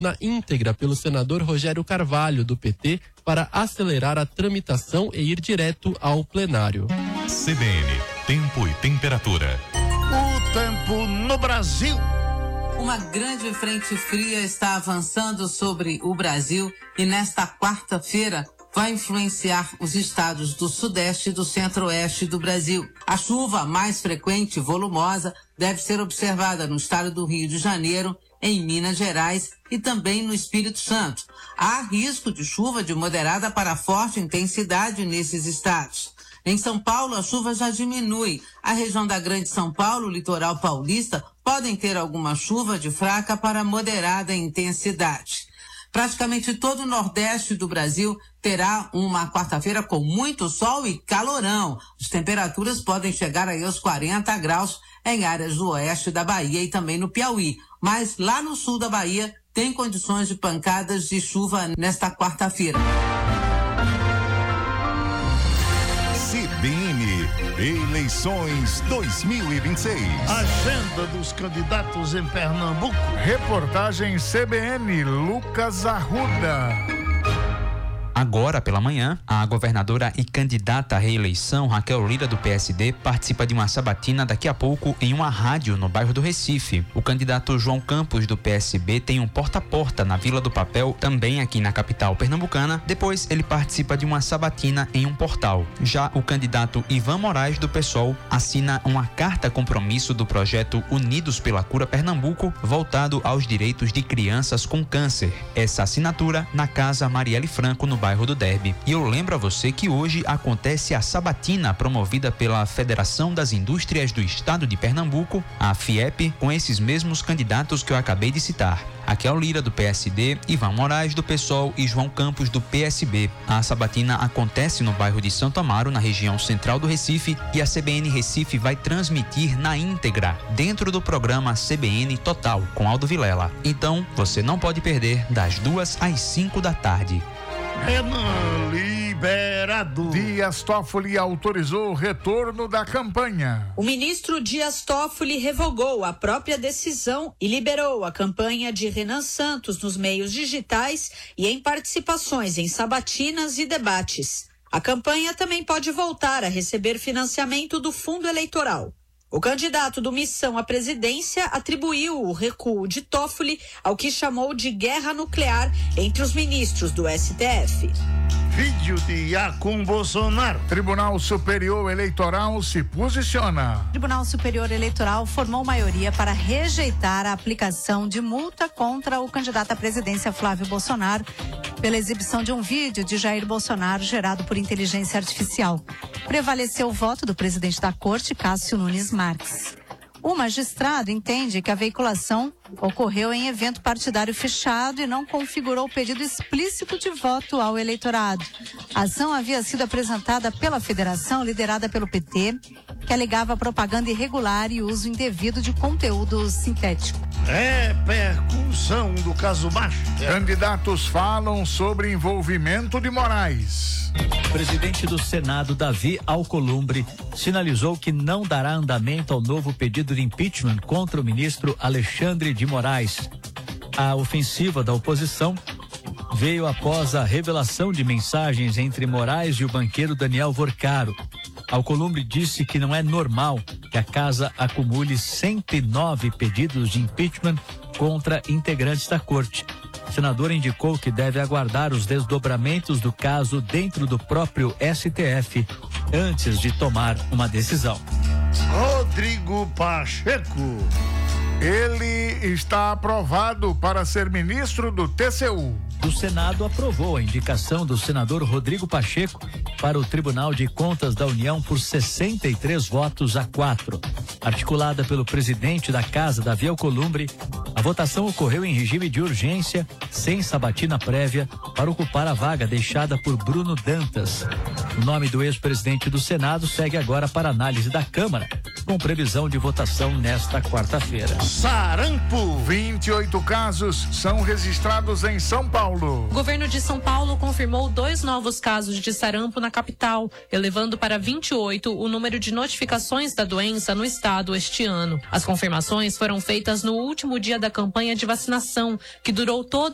na íntegra pelo senador Rogério Carvalho, do PT, para acelerar a tramitação e ir direto ao plenário. CBN, tempo e temperatura. O tempo no Brasil. Uma grande frente fria está avançando sobre o Brasil e nesta quarta-feira vai influenciar os estados do Sudeste e do Centro-Oeste do Brasil. A chuva mais frequente e volumosa deve ser observada no estado do Rio de Janeiro, em Minas Gerais e também no Espírito Santo. Há risco de chuva de moderada para forte intensidade nesses estados. Em São Paulo, a chuva já diminui. A região da Grande São Paulo, o litoral paulista, podem ter alguma chuva de fraca para moderada intensidade. Praticamente todo o Nordeste do Brasil terá uma quarta-feira com muito sol e calorão. As temperaturas podem chegar aí aos 40 graus em áreas do oeste da Bahia e também no Piauí. Mas lá no sul da Bahia tem condições de pancadas de chuva nesta quarta-feira. CBN, eleições 2026. Agenda dos candidatos em Pernambuco. Reportagem CBN, Lucas Arruda. Agora pela manhã, a governadora e candidata à reeleição, Raquel Lira, do PSD, participa de uma sabatina daqui a pouco em uma rádio no bairro do Recife. O candidato João Campos, do PSB, tem um porta-a-porta na Vila do Papel, também aqui na capital pernambucana. Depois, ele participa de uma sabatina em um portal. Já o candidato Ivan Moraes, do PSOL, assina uma carta-compromisso do projeto Unidos pela Cura Pernambuco, voltado aos direitos de crianças com câncer. Essa assinatura na Casa Marielle Franco, no bairro do Derby. E eu lembro a você que hoje acontece a sabatina promovida pela Federação das Indústrias do Estado de Pernambuco, a FIEP, com esses mesmos candidatos que eu acabei de citar. Raquel Lira, do PSD, Ivan Moraes, do PSOL e João Campos, do PSB. A sabatina acontece no bairro de Santo Amaro, na região central do Recife, e a CBN Recife vai transmitir na íntegra, dentro do programa CBN Total, com Aldo Vilela. Então, você não pode perder das 2 às 5 da tarde. Renan liberado. Dias Toffoli autorizou o retorno da campanha. O ministro Dias Toffoli revogou a própria decisão e liberou a campanha de Renan Santos nos meios digitais e em participações em sabatinas e debates. A campanha também pode voltar a receber financiamento do fundo eleitoral. O candidato do Missão à presidência atribuiu o recuo de Toffoli ao que chamou de guerra nuclear entre os ministros do STF. Vídeo de Iacum Bolsonaro. Tribunal Superior Eleitoral se posiciona. O Tribunal Superior Eleitoral formou maioria para rejeitar a aplicação de multa contra o candidato à presidência Flávio Bolsonaro pela exibição de um vídeo de Jair Bolsonaro gerado por inteligência artificial. Prevaleceu o voto do presidente da Corte, Cássio Nunes Marques. O magistrado entende que a veiculação ocorreu em evento partidário fechado e não configurou pedido explícito de voto ao eleitorado. A ação havia sido apresentada pela federação, liderada pelo PT, que alegava propaganda irregular e uso indevido de conteúdo sintético. Repercussão do caso Macho. Candidatos falam sobre envolvimento de Moraes. O presidente do Senado, Davi Alcolumbre, sinalizou que não dará andamento ao novo pedido de impeachment contra o ministro Alexandre de Moraes. A ofensiva da oposição veio após a revelação de mensagens entre Moraes e o banqueiro Daniel Vorcaro. Alcolumbre disse que não é normal que a casa acumule 109 pedidos de impeachment contra integrantes da corte. O senador indicou que deve aguardar os desdobramentos do caso dentro do próprio STF antes de tomar uma decisão. Rodrigo Pacheco. Ele está aprovado para ser ministro do TCU. O Senado aprovou a indicação do senador Rodrigo Pacheco para o Tribunal de Contas da União por 63 votos a 4. Articulada pelo presidente da Casa, Davi Alcolumbre, a votação ocorreu em regime de urgência, sem sabatina prévia, para ocupar a vaga deixada por Bruno Dantas. O nome do ex-presidente do Senado segue agora para análise da Câmara, com previsão de votação nesta quarta-feira. Sarampo. 28 casos são registrados em São Paulo. O governo de São Paulo confirmou 2 novos casos de sarampo na capital, elevando para 28 o número de notificações da doença no estado este ano. As confirmações foram feitas no último dia da campanha de vacinação, que durou todo